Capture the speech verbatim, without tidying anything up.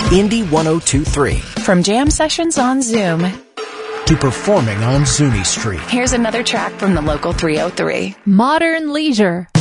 Indy one oh two point three. From jam sessions on Zoom to performing on Zuni Street. Here's another track from the local three oh three. Modern Leisure.